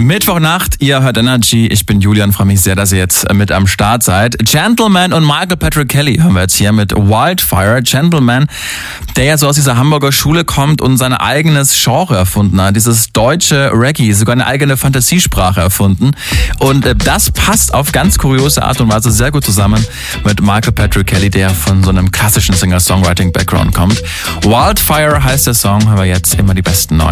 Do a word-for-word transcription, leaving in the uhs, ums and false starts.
Mittwochnacht, ihr hört Energy. Ich bin Julian, freue mich sehr, dass ihr jetzt mit am Start seid. Gentleman und Michael Patrick Kelly hören wir jetzt hier mit Wildfire. Gentleman, der ja so aus dieser Hamburger Schule kommt und sein eigenes Genre erfunden hat. Dieses deutsche Reggae, sogar eine eigene Fantasiesprache erfunden. Und das passt auf ganz kuriose Art und Weise sehr gut zusammen mit Michael Patrick Kelly, der von so einem klassischen Singer-Songwriting-Background kommt. Wildfire heißt der Song, hören wir jetzt immer die besten neuen.